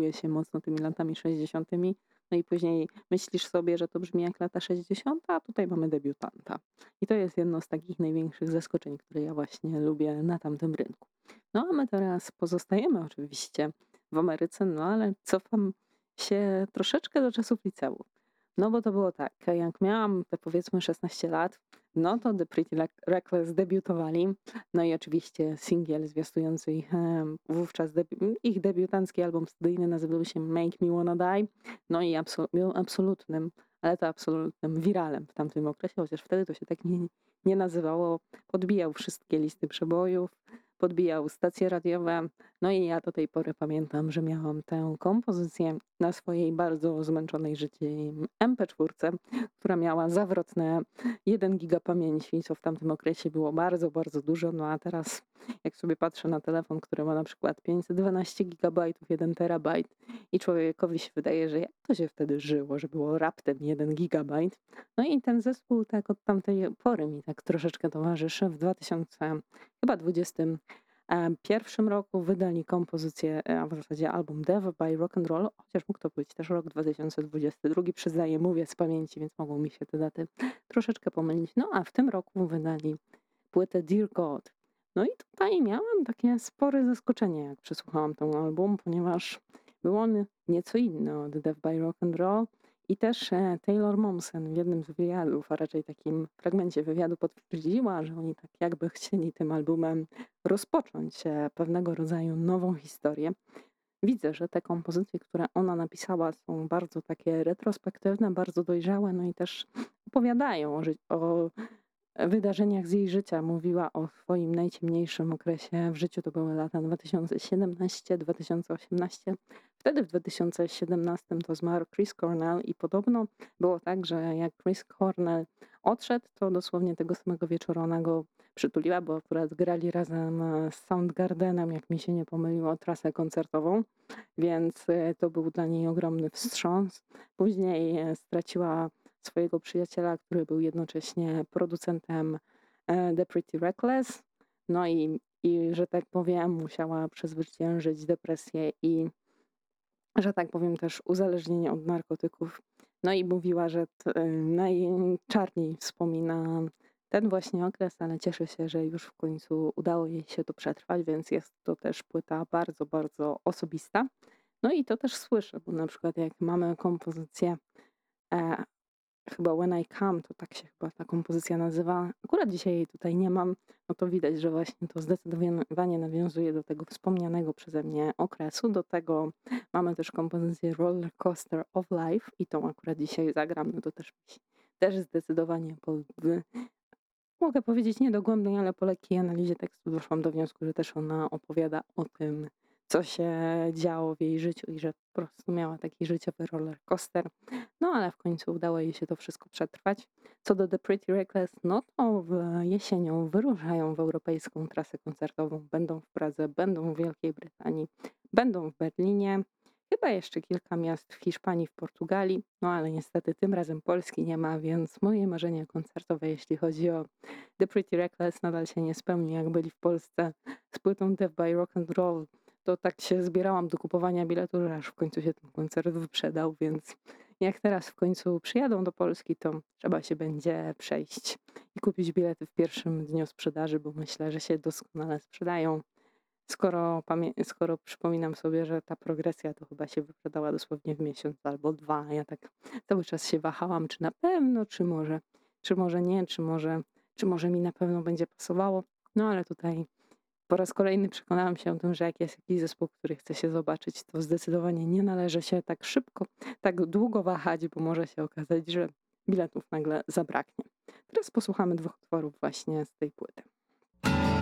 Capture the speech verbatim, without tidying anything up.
inspiruje się mocno tymi latami sześćdziesiątymi. No i później myślisz sobie, że to brzmi jak lata sześćdziesiąte, a tutaj mamy debiutanta. I to jest jedno z takich największych zaskoczeń, które ja właśnie lubię na tamtym rynku. No a my teraz pozostajemy oczywiście w Ameryce, no ale cofam się troszeczkę do czasów liceum. No bo to było tak, jak miałam te powiedzmy szesnaście lat, no to The Pretty Rec- Reckless debiutowali. No i oczywiście singiel zwiastujący ich em, wówczas debi- ich debiutancki album studyjny nazywał się Make Me Wanna Die. No i absol- był absolutnym, ale to absolutnym wiralem w tamtym okresie, chociaż wtedy to się tak nie, nie nazywało. Podbijał wszystkie listy przebojów, podbijał stacje radiowe. No i ja do tej pory pamiętam, że miałam tę kompozycję na swojej bardzo zmęczonej życiem em pe cztery, która miała zawrotne jeden giga pamięci, co w tamtym okresie było bardzo, bardzo dużo. No a teraz jak sobie patrzę na telefon, który ma na przykład pięćset dwanaście gigabajtów, jeden terabajt i człowiekowi się wydaje, że jak to się wtedy żyło, że było raptem jeden gigabajt. No i ten zespół tak od tamtej pory mi tak troszeczkę towarzyszy. W dwa tysiące chyba dwudziestym pierwszym roku wydali kompozycję, e, a w zasadzie album Dev by Rock and Roll, chociaż mógł to być też rok dwa tysiące dwudziesty drugi, przyznaję, mówię z pamięci, więc mogą mi się te daty troszeczkę pomylić. No a w tym roku wydali płytę Dear God. No i tutaj miałam takie spore zaskoczenie, jak przesłuchałam ten album, ponieważ był on nieco inny od Death by Rock and Roll i też e, Taylor Momsen w jednym z wywiadów, a raczej takim fragmencie wywiadu potwierdziła, że oni tak jakby chcieli tym albumem rozpocząć e, pewnego rodzaju nową historię. Widzę, że te kompozycje, które ona napisała, są bardzo takie retrospektywne, bardzo dojrzałe, no i też opowiadają o, ży- o wydarzeniach z jej życia. Mówiła o swoim najciemniejszym okresie w życiu. To były lata dwa tysiące siedemnasty dwa tysiące osiemnasty. Wtedy w dwa tysiące siedemnastym to zmarł Chris Cornell i podobno było tak, że jak Chris Cornell odszedł, to dosłownie tego samego wieczoru ona go przytuliła, bo akurat grali razem e, z Soundgardenem, jak mi się nie pomyliło, trasę koncertową, więc e, to był dla niej ogromny wstrząs. Później e, straciła swojego przyjaciela, który był jednocześnie producentem e, The Pretty Reckless. No i, i że tak powiem, musiała przezwyciężyć depresję i, że tak powiem, też uzależnienie od narkotyków. No i mówiła, że t- e, najczarniej wspomina ten właśnie okres, ale cieszy się, że już w końcu udało jej się to przetrwać, więc jest to też płyta bardzo, bardzo osobista. No i to też słyszę, bo na przykład jak mamy kompozycję e, chyba When I Come, to tak się chyba ta kompozycja nazywa. Akurat dzisiaj jej tutaj nie mam, no to widać, że właśnie to zdecydowanie nawiązuje do tego wspomnianego przeze mnie okresu. Do tego mamy też kompozycję Roller Coaster of Life i tą akurat dzisiaj zagram, no to też, mi się- też zdecydowanie po, w, mogę powiedzieć nie dogłębnej, ale po lekkiej analizie tekstu doszłam do wniosku, że też ona opowiada o tym, co się działo w jej życiu i że po prostu miała taki życiowy roller coaster. No ale w końcu udało jej się to wszystko przetrwać. Co do The Pretty Reckless, no to w jesienią wyruszają w europejską trasę koncertową. Będą w Pradze, będą w Wielkiej Brytanii, będą w Berlinie. Chyba jeszcze kilka miast w Hiszpanii, w Portugalii, no ale niestety tym razem Polski nie ma, więc moje marzenie koncertowe, jeśli chodzi o The Pretty Reckless, nadal się nie spełni. Jak byli w Polsce z płytą Death by Rock and Roll, to tak się zbierałam do kupowania biletu, że aż w końcu się ten koncert wyprzedał, więc jak teraz w końcu przyjadą do Polski, to trzeba się będzie przejść i kupić bilety w pierwszym dniu sprzedaży, bo myślę, że się doskonale sprzedają. Skoro, pamię- skoro przypominam sobie, że ta progresja to chyba się wyprzedała dosłownie w miesiąc albo dwa, a ja tak cały czas się wahałam, czy na pewno, czy może, czy może nie, czy może, czy może mi na pewno będzie pasowało. No ale tutaj po raz kolejny przekonałam się o tym, że jak jest jakiś zespół, który chce się zobaczyć, to zdecydowanie nie należy się tak szybko, tak długo wahać, bo może się okazać, że biletów nagle zabraknie. Teraz posłuchamy dwóch utworów właśnie z tej płyty.